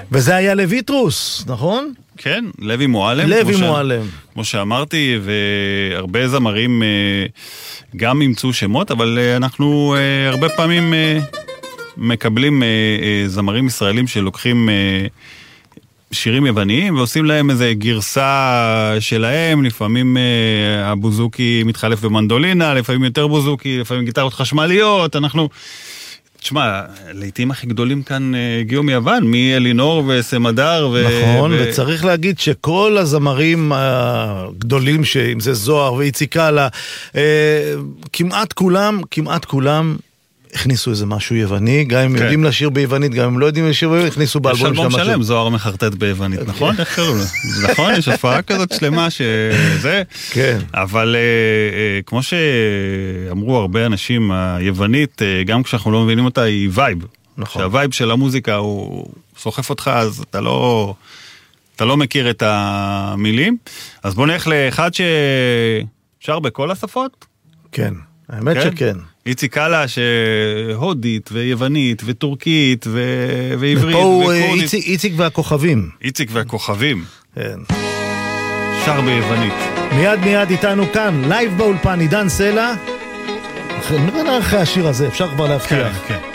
וזה היה לויטרוס, נכון? כן, לוי מועלם. לוי מועלם. כמו שאמרתי, והרבה זמרים גם ימצאו שמות, אבל אנחנו הרבה פעמים מקבלים זמרים ישראלים שלוקחים שירים יווניים, ועושים להם איזה גרסה שלהם, לפעמים הבוזוקי מתחלף במנדולינה, לפעמים יותר בוזוקי, לפעמים גיטרות חשמליות, אנחנו... תשמע, לעתים הכי גדולים כאן הגיעו מיוון, מאלינור וסמדר. נכון, וצריך להגיד שכל הזמרים הגדולים, אם זה זוהר ואיציקלה, כמעט כולם הכניסו איזה משהו יווני, גם אם יודעים לשיר ביוונית, גם אם לא יודעים לשיר ביוונית, הכניסו באלבום של משהו. יש אלבום שלם, זוהר מחרטט ביוונית, נכון? איך קראו לו? נכון, יש הופעה כזאת שלמה שזה, אבל כמו שאמרו הרבה אנשים, היוונית, גם כשאנחנו לא מבינים אותה, היא וייב. שהווייב של המוזיקה הוא סוחף אותך, אז אתה לא מכיר את המילים. אז בוא נלך לאחד ששר בכל השפות? כן, האמת שכן. איציקלה שהודית ויוונית וטורקית ועברית ופה איציק והכוכבים. איציק והכוכבים. כן. שר ביוונית. מיד איתנו כאן, לייב באולפן, עידן סלע. נראה אחרי השיר הזה, אפשר כבר להבטיח. כן.